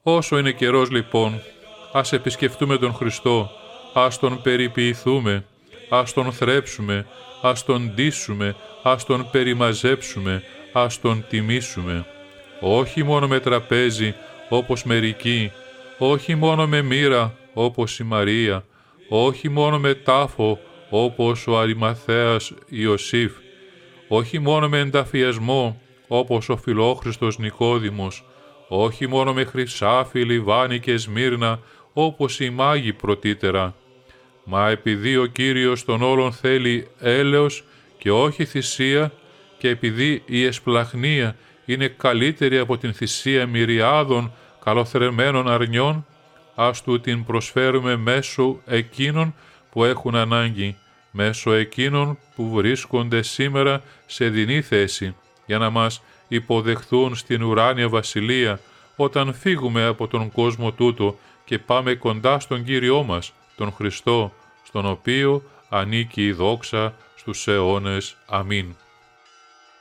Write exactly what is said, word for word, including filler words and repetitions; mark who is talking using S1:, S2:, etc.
S1: Όσο είναι καιρός λοιπόν, ας επισκεφτούμε τον Χριστό, ας τον περιποιηθούμε, ας τον θρέψουμε, ας τον ντύσουμε, ας τον περιμαζέψουμε, ας τον τιμήσουμε. Όχι μόνο με τραπέζι, όπως μερικοί, όχι μόνο με μοίρα, όπως η Μαρία, όχι μόνο με τάφο, όπως ο Αριμαθέας Ιωσήφ, όχι μόνο με ενταφιασμό, όπως ο φιλόχριστος Νικόδημος, όχι μόνο με χρυσάφι, λιβάνι και σμύρνα, όπως οι μάγοι πρωτήτερα, μα επειδή ο Κύριος των όλων θέλει έλεος και όχι θυσία, και επειδή η εσπλαχνία είναι καλύτερη από την θυσία μυριάδων καλοθρεμμένων αρνιών, ας του την προσφέρουμε μέσω εκείνων που έχουν ανάγκη, μέσω εκείνων που βρίσκονται σήμερα σε δεινή θέση, για να μας υποδεχθούν στην ουράνια βασιλεία, όταν φύγουμε από τον κόσμο τούτο και πάμε κοντά στον Κύριό μας, τον Χριστό, στον οποίο ανήκει η δόξα στους αιώνες. Αμήν.